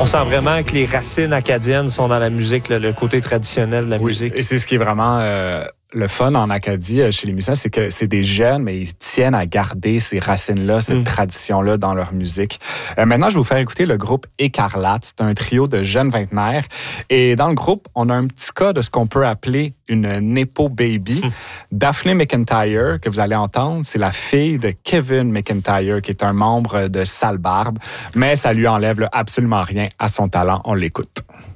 On sent vraiment que les racines acadiennes sont dans la musique, le côté traditionnel de la musique. Et c'est ce qui est vraiment le fun en Acadie chez les musiciens, c'est que c'est des jeunes, mais ils tiennent à garder ces racines-là, cette tradition-là dans leur musique. Maintenant, je vais vous faire écouter le groupe Écarlate. C'est un trio de jeunes vingtenaires. Et dans le groupe, on a un petit cas de ce qu'on peut appeler une Nepo Baby. Daphne McIntyre, que vous allez entendre, c'est la fille de Kevin McIntyre, qui est un membre de Sale Barbe. Mais ça lui enlève absolument rien à son talent. On l'écoute.